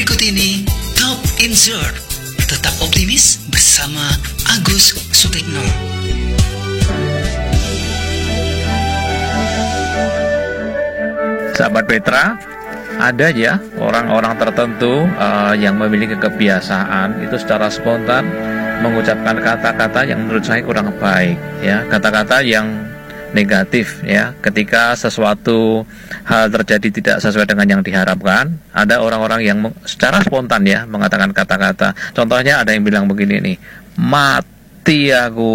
Berikut ini Top Insert. Tetap optimis bersama Agus Sutikno. Sahabat Petra, ada ya orang-orang tertentu yang memiliki kebiasaan itu secara spontan mengucapkan kata-kata yang menurut saya kurang baik, ya, kata-kata yang negatif, ya. Ketika sesuatu hal terjadi tidak sesuai dengan yang diharapkan, ada orang-orang yang secara spontan ya mengatakan kata-kata. Contohnya ada yang bilang begini nih, mati aku.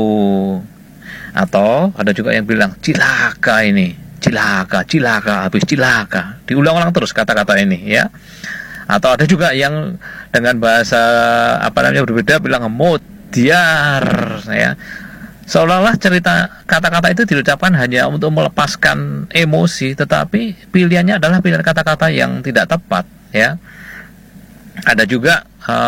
Atau ada juga yang bilang cilaka ini, cilaka, habis cilaka. Diulang-ulang terus kata-kata ini, ya. Atau ada juga yang dengan bahasa berbeda bilang mutiar, ya. Seolah-olah cerita kata-kata itu diucapkan hanya untuk melepaskan emosi, tetapi pilihannya adalah pilihan kata-kata yang tidak tepat, ya. Ada juga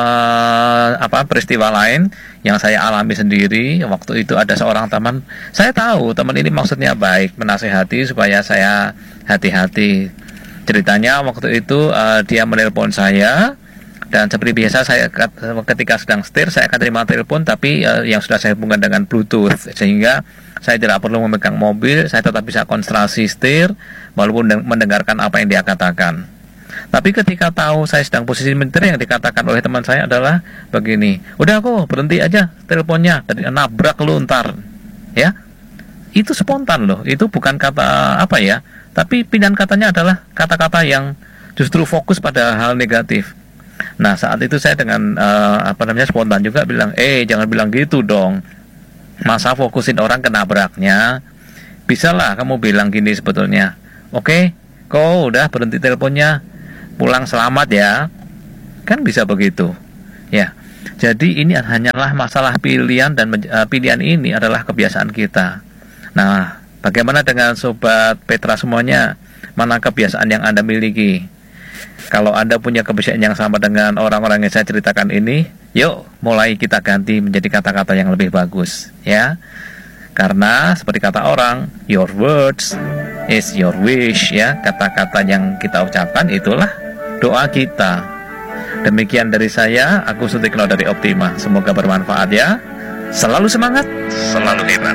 peristiwa lain yang saya alami sendiri. Waktu itu ada seorang teman, saya tahu teman ini maksudnya baik, menasehati supaya saya hati-hati. Ceritanya waktu itu dia menelpon saya. Dan seperti biasa saya ketika sedang setir saya akan terima telepon, tapi yang sudah saya hubungkan dengan Bluetooth, sehingga saya tidak perlu memegang mobil, saya tetap bisa konsentrasi setir walaupun mendengarkan apa yang dia katakan. Tapi ketika tahu saya sedang posisi menyetir, yang dikatakan oleh teman saya adalah begini, udah kok berhenti aja teleponnya, tadi nabrak lu ntar, ya. Itu spontan loh, itu bukan kata tapi pilihan katanya adalah kata-kata yang justru fokus pada hal negatif. Nah, saat itu saya dengan spontan juga bilang, jangan bilang gitu dong. Masa fokusin orang ke nabraknya? Bisalah kamu bilang gini sebetulnya. Oke, kau udah berhenti teleponnya, pulang selamat ya. Kan bisa begitu. Ya. Jadi ini hanyalah masalah pilihan, dan pilihan ini adalah kebiasaan kita. Nah, bagaimana dengan sobat Petra semuanya? Mana kebiasaan yang Anda miliki? Kalau Anda punya kebiasaan yang sama dengan orang-orang yang saya ceritakan ini, yuk mulai kita ganti menjadi kata-kata yang lebih bagus, ya. Karena seperti kata orang, your words is your wish, ya. Kata-kata yang kita ucapkan itulah doa kita. Demikian dari saya, aku Sutikno dari Optima. Semoga bermanfaat ya. Selalu semangat, selalu hebat.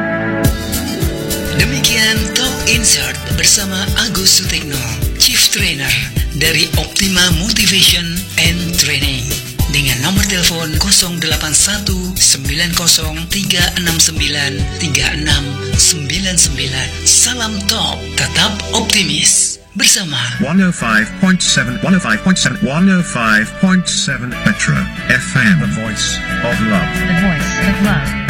Demikian Top Insert bersama Agus Sutikno, Chief Trainer dari Optima Motivation and Training, dengan nomor telepon 081 90 369 3699. Salam top, tetap optimis bersama 105.7 Petra FM, the voice of love. The voice of love.